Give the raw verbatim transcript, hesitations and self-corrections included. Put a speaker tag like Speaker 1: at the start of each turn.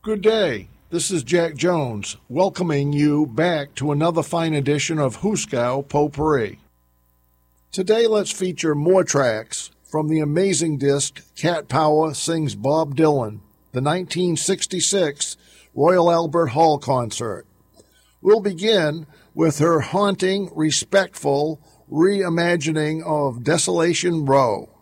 Speaker 1: Good day. This is Jack Jones, welcoming you back to another fine edition of Huskow Potpourri. Today, let's feature more tracks from the amazing disc Cat Power Sings Bob Dylan, the nineteen sixty-six Royal Albert Hall concert. We'll begin with her haunting, respectful reimagining of Desolation Row.